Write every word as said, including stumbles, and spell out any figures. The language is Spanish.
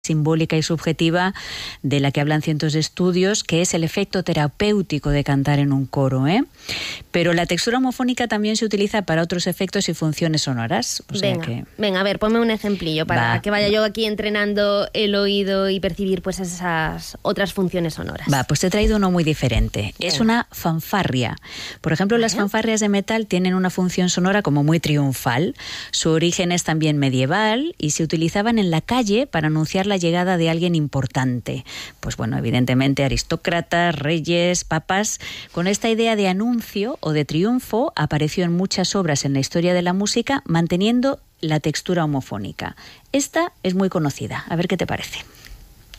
simbólica y subjetiva de la que hablan cientos de estudios, que es el efecto terapéutico de cantar en un coro, ¿eh? Pero la textura homofónica también se utiliza para otros efectos y funciones sonoras. O sea venga, que... venga, a ver, ponme un ejemplillo para Va. que vaya yo aquí entrenando el oído y percibir pues esas otras funciones sonoras. Va, pues te he traído uno muy diferente. Venga. Es una fanfarria. Por ejemplo, las Vale. fanfarrias de metal tienen una función sonora como muy triunfal. Su origen es también medieval y se utilizaban en la calle para anunciar la llegada de alguien importante. Pues bueno, evidentemente aristócratas, reyes, papas. Con esta idea de anuncio o de triunfo apareció en muchas obras en la historia de la música, manteniendo la textura homofónica. Esta es muy conocida. A ver qué te parece.